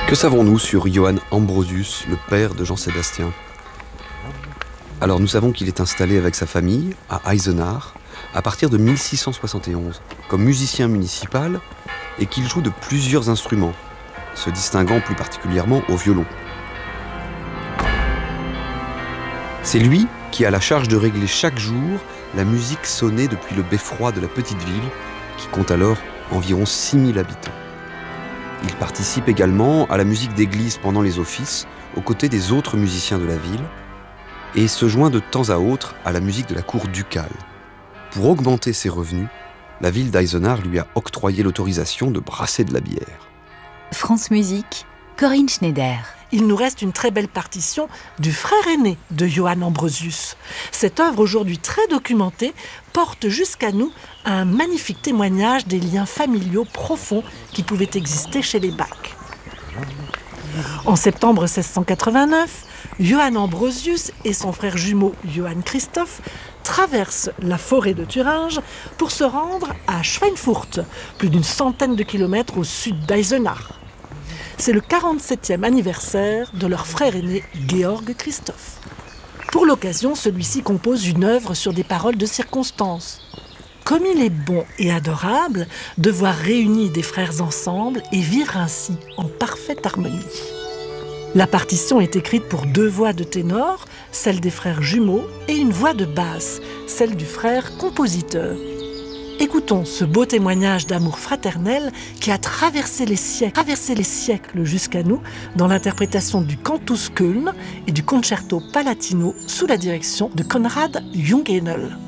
Que savons-nous sur Johann Ambrosius, le père de Jean-Sébastien ? Alors nous savons qu'il est installé avec sa famille à Eisenach à partir de 1671 comme musicien municipal et qu'il joue de plusieurs instruments, se distinguant plus particulièrement au violon. C'est lui qui a la charge de régler chaque jour la musique sonnée depuis le beffroi de la petite ville qui compte alors environ 6000 habitants. Il participe également à la musique d'église pendant les offices, aux côtés des autres musiciens de la ville, et se joint de temps à autre à la musique de la cour ducale. Pour augmenter ses revenus, la ville d'Eisenach lui a octroyé l'autorisation de brasser de la bière. France Musique, Corinne Schneider. Il nous reste une très belle partition du frère aîné de Johann Ambrosius. Cette œuvre, aujourd'hui très documentée, porte jusqu'à nous un magnifique témoignage des liens familiaux profonds qui pouvaient exister chez les Bach. En septembre 1689, Johann Ambrosius et son frère jumeau Johann Christoph traversent la forêt de Thuringe pour se rendre à Schweinfurt, plus d'une centaine de kilomètres au sud d'Eisenach. C'est le 47e anniversaire de leur frère aîné Georg Christoph. Pour l'occasion, celui-ci compose une œuvre sur des paroles de circonstance. Comme il est bon et adorable de voir réunis des frères ensemble et vivre ainsi en parfaite harmonie. La partition est écrite pour 2 voix de ténor, celle des frères jumeaux, et une voix de basse, celle du frère compositeur. Écoutons ce beau témoignage d'amour fraternel qui a traversé les siècles jusqu'à nous dans l'interprétation du Cantus Köln et du Concerto Palatino sous la direction de Konrad Jungenel.